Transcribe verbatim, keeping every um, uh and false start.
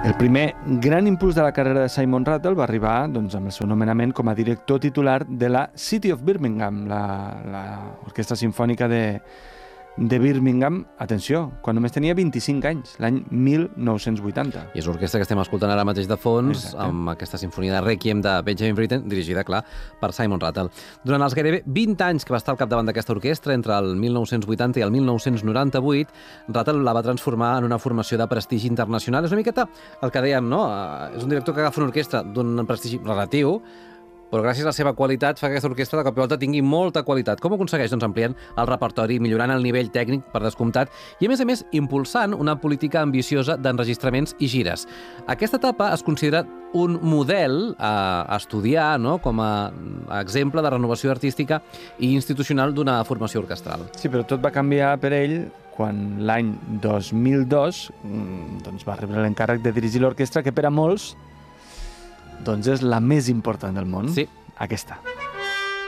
El primer gran impuls de la carrera de Simon Rattle va arribar doncs, amb el seu nomenament com a director titular de la City of Birmingham, l'orquestra sinfònica de, de Birmingham, atenció, quan només tenia vint-i-cinc anys, l'any mil nou-cents vuitanta. I és l'orquestra que estem escoltant ara mateix de fons, Exacte. amb aquesta sinfonia de Requiem de Benjamin Britten, dirigida, clar, per Simon Rattle. Durant els gairebé vint anys que va estar al capdavant d'aquesta orquestra, entre el mil nou-cents vuitanta i el mil nou-cents noranta-vuit, Rattle la va transformar en una formació de prestigi internacional. És una miqueta el que dèiem, no? És un director que agafa una orquestra d'un prestigi relatiu, però gràcies a la seva qualitat fa que aquesta orquestra de cop i volta tingui molta qualitat. Com ho aconsegueix? Doncs ampliant el repertori, millorant el nivell tècnic, per descomptat, i a més a més impulsant una política ambiciosa d'enregistraments i gires. Aquesta etapa es considera un model a estudiar, no?, com a exemple de renovació artística i institucional d'una formació orquestral. Sí, però tot va canviar per ell quan l'any dos mil dos doncs va rebre l'encàrrec de dirigir l'orquestra que per a molts doncs és la més important del món. Sí. Aquesta.